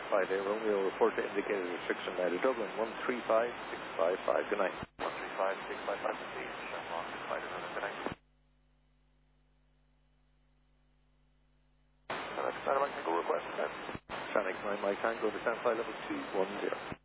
5A Romeo, report to indicated restriction ladder Dublin 135655. Good night. 135655, please. Shamrock, Fighter, good night. That's not a Mike Tango request, then. Sonic 9 Mike Tango, descent flight level 210.